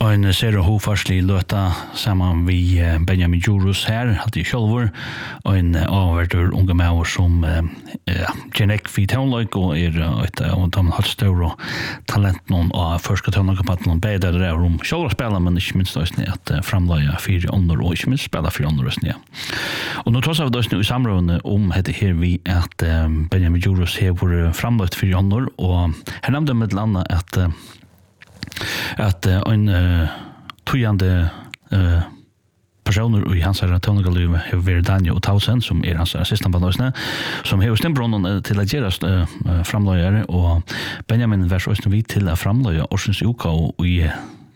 En ser hofarslig løta sammen vi Benjamin Djurus her, hadde jeg sjølver, og en avverdur unge mæver som genek vi tøvnløyk og et av de hatt større talent noen av første tøvnløykapatten og bedre det om sjølver spela, men ikke minst også at framløya 4 ånder og ikke minst spela 4 ånder også. Og nå tross av det også i samrådene om hette her vi at Benjamin Djurus har vært framløyt 4 ånder, og her nevnte med til annet at en tøyande personer i hans tøvnløykaløyve har vært Daniel Tausen, som hans assistent på nøysene, som har stemmebrunnen til å gjøre framløyere, og Benjamin vært også vidt til å framløye årsens uka i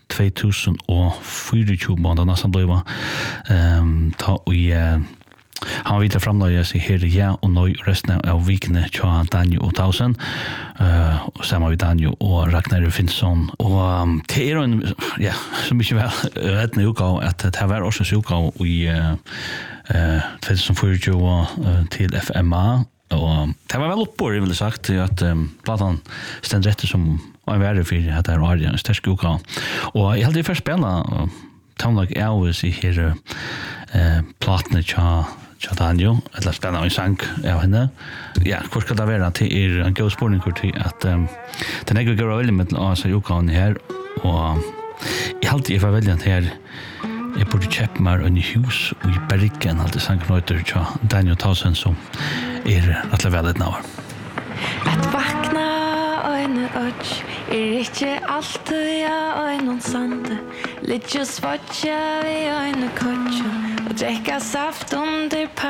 2024 måneder nesten ble ta i han vidt framløye seg her ja og nøy resten av vikene til Daniel og Tausen og sammen med Daniel og Ragnar Finnsson og det en så mye vel rettende utgave at det var årsens utgave i 2024 til FMA og det var vel oppbord, jeg ville sagt at platan stend rette som en verre for at det var en sterk utgave og jeg hadde først spennende tøvnlag Elvis i her platene til Daniel, eller spennende en sang av henne. Ja, hvor skal det være? Det en god spørning til at den jeg går veldig med å se utgaven her, og jeg alltid var veldig her jeg burde kjøpe meg en hus og i Bergen, alltid sangknøyter til Daniel Tausen, som rettelig veldig navn. At vakna øyne øtj ikke alltid øyne sande litt just vatja vi øyne køtja og drekka saft under